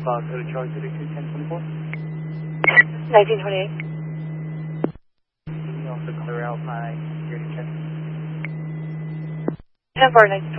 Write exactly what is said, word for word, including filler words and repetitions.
Fox, Hotel Charlie thirty-two, ten twenty-four. nineteen twenty-eight. You also clear out my security check. ten four, nineteen